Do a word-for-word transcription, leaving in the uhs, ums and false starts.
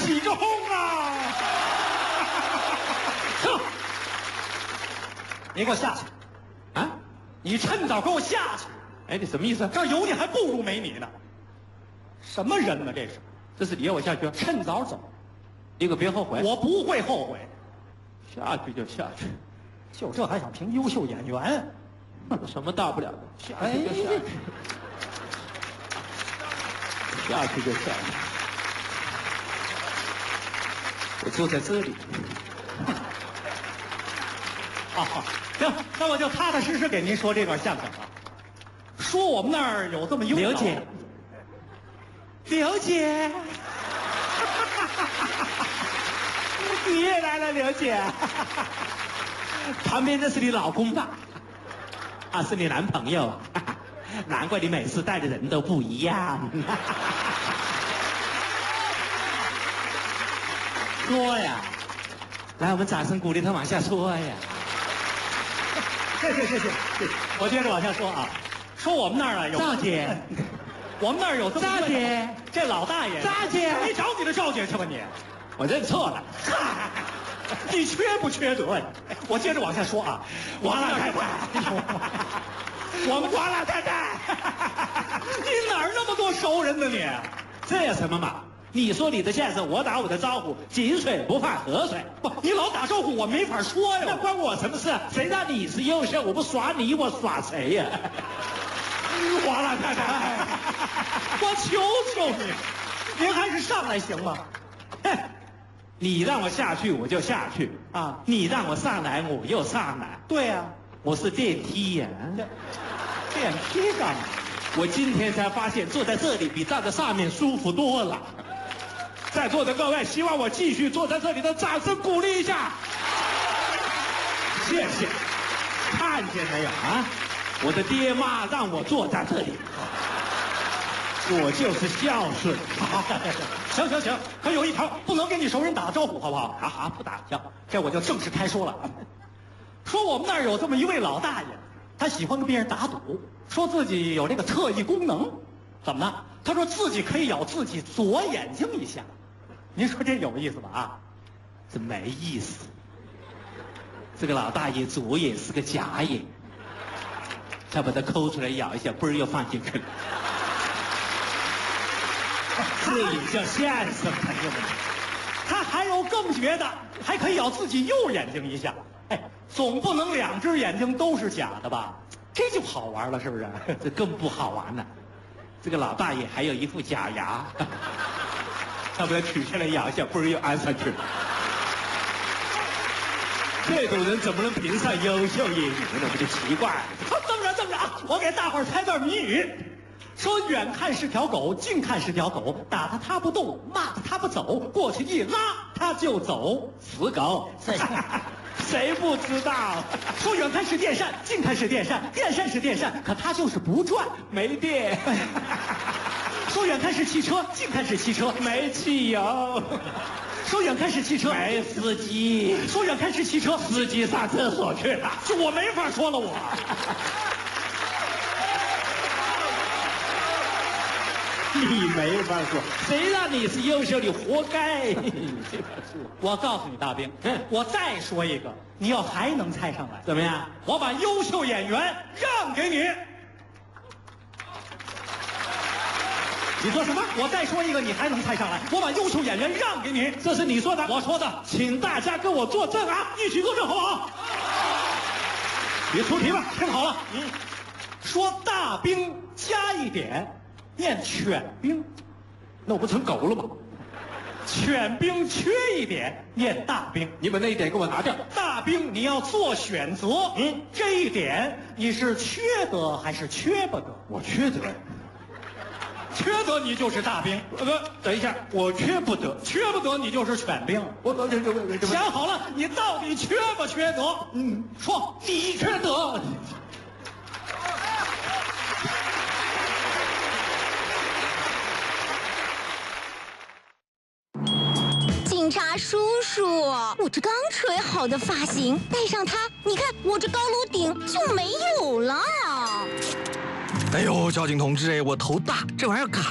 起个哄啊！ 哼， 你给我下去！ 啊， 你趁早给我下去！ 哎，你什么意思？ 这儿有你还不如没你呢。什么人呢？这是？ 这是你要我下去？ 趁早走， 你可别后悔。 我不会后悔。 下去就下去， 就这还想评优秀演员？ 有什么大不了的？下哎去就下去，下去就下去。我坐在这里。 啊，行，那我就踏踏实实给您说这段相声啊。说我们那儿有这么一位刘姐， 刘姐， 你也来了，刘姐。旁边这是你老公吧？啊，是你男朋友啊？难怪你每次带的人都不一样。说呀，来，我们掌声鼓励他往下说呀。 谢谢谢谢谢谢。我接着往下说啊，说我们那儿啊有赵姐， 我们那儿有这么一位赵姐， 这老大爷， 赵姐你找你的赵姐去吧你。 我认错了。 你缺不缺德呀？我接着往下说啊， 王老太太， 我们王老太太，你哪儿那么多熟人呢你？ 这有什么嘛？你说你的相声，我打我的招呼，井水不犯河水。 不，你老打招呼，我没法说呀。 那关我什么事？谁让你是优秀？我不耍你，我耍谁呀？ 王老太太，我求求你，您还是上来行吗？ 哼，你让我下去我就下去啊， 你让我上来我又上来。 对呀、 我是电梯呀、 电梯干嘛？ 我今天才发现坐在这里比站在上面舒服多了。在座的各位，希望我继续坐在这里的掌声鼓励一下。谢谢。看见没有啊？我的爹妈让我坐在这里，我就是孝顺。 行行行，可有一条，不能跟你熟人打招呼，好不好？ 啊啊，不打行，这我就正式开说了。说我们那儿有这么一位老大爷，他喜欢跟别人打赌，说自己有这个特异功能。怎么呢？他说自己可以咬自己左眼睛一下。您说这有意思吧？啊， 这没意思。这个老大爷左眼是个假眼，他把它抠出来咬一下，嘣儿又放进去了。这也叫相声，朋友们。 他还有更绝的，还可以咬自己右眼睛一下。哎，总不能两只眼睛都是假的吧？这就好玩了，是不是？ 这更不好玩了。这个老大爷还有一副假牙，他把它取下来咬一下，嘣儿又安上去了。这种人怎么能评上优秀演员呢？不就奇怪了？ 好，这么着这么着啊，我给大伙儿猜段谜语。说远看是条狗，近看是条狗，打它它不动，骂它它不走，过去一拉它就走，死狗。 谁不知道？ 说远看是电扇，近看是电扇，电扇是电扇，可它就是不转， 没电。 说远看是汽车，近看是汽车， 没汽油。 说远看是汽车， 没司机。 说远看是汽车， 司机上厕所去了。 这我没法说了我。 你没法说，谁让你是优秀，你活该。 我告诉你，大兵，我再说一个，你要还能猜上来， 怎么样？ 我把优秀演员让给你。你说什么？我再说一个，你还能猜上来？我把优秀演员让给你。 这是你说的， 我说的， 请大家跟我作证啊！ 一起作证好不好？ 别出题了， 听好了，嗯，说大兵加一点，念犬兵， 那我不成狗了吗？ 犬兵缺一点，念大兵。 你把那一点给我拿掉。 大兵你要做选择， 嗯， 这一点你是缺德还是缺不得？ 我缺德。 缺德你就是大兵， 呃不，等一下，我缺不得， 缺不得你就是犬兵。 我我这这这想好了，你到底缺不缺德？ 嗯， 说你缺德。 警察叔叔，我这刚吹好的发型，戴上它，你看我这高楼顶就没有了。 哎呦，交警同志，哎，我头大，这玩意儿卡。